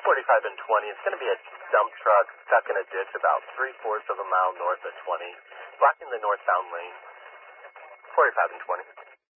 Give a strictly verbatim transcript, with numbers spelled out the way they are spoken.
forty-five and twenty. It's going to be a dump truck stuck in a ditch about three-fourths of a mile north of twenty, blocking the northbound lane. forty-five and twenty.